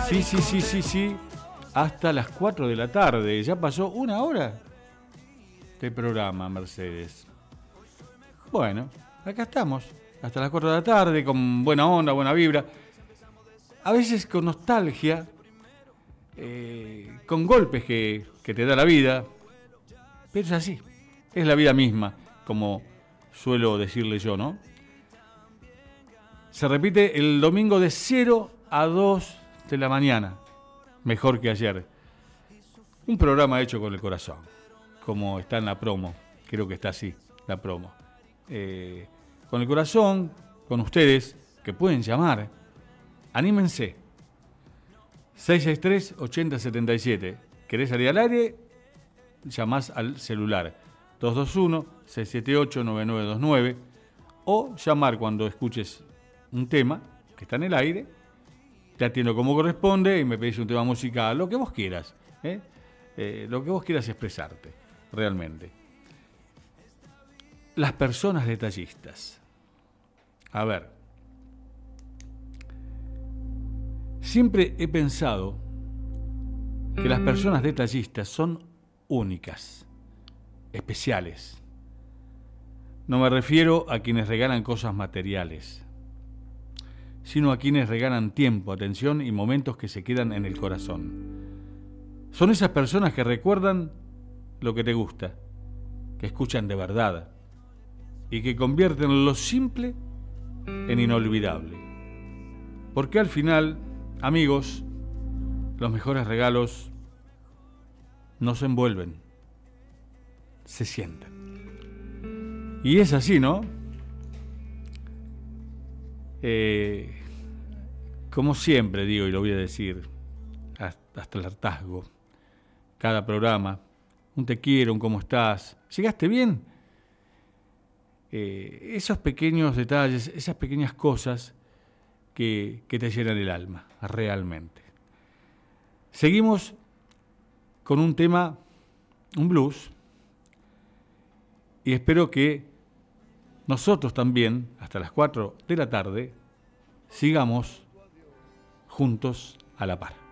Sí. Hasta las 4 de la tarde. Ya pasó una hora de programa, Mercedes. Bueno, acá estamos. Hasta las 4 de la tarde, con buena onda, buena vibra. A veces con nostalgia, con golpes que te da la vida. Pero es así. Es la vida misma, como suelo decirle yo, ¿no? Se repite el domingo de 0 a 2 de la mañana. Mejor que ayer. Un programa hecho con el corazón, como está en la promo. Creo que está así, la promo. Con el corazón, con ustedes, que pueden llamar. Anímense. 663-8077. ¿Querés salir al aire? Llamás al celular. 221-678-9929. O llamar cuando escuches un tema que está en el aire. Te atiendo como corresponde y me pedís un tema musical, lo que vos quieras. Lo que vos quieras expresarte, realmente. Las personas detallistas. A ver. Siempre he pensado que las personas detallistas son únicas, especiales. No me refiero a quienes regalan cosas materiales, sino a quienes regalan tiempo, atención y momentos que se quedan en el corazón. Son esas personas que recuerdan lo que te gusta, que escuchan de verdad y que convierten lo simple en inolvidable. Porque al final, amigos, los mejores regalos no se envuelven, se sienten. Y es así, ¿no? Como siempre digo, y lo voy a decir hasta el hartazgo, cada programa, un te quiero, un cómo estás, ¿llegaste bien? Esos pequeños detalles, esas pequeñas cosas que te llenan el alma, realmente. Seguimos con un tema, un blues, y espero que nosotros también, hasta las 4 de la tarde, sigamos juntos a la par.